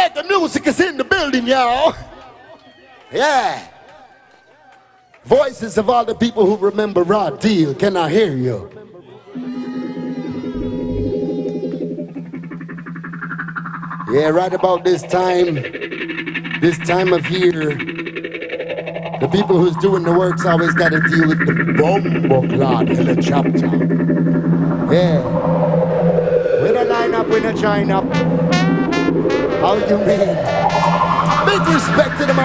Reggae music is in the building, y'all. Yeah. Voices of all the people who remember Raw Deal. Can I hear you? Yeah, right about this time of year, the people who's doing the work's always got to deal with the bombo clot helicopter. Yeah. We don't line up, we don't join up. How you mean? Big respect to the man.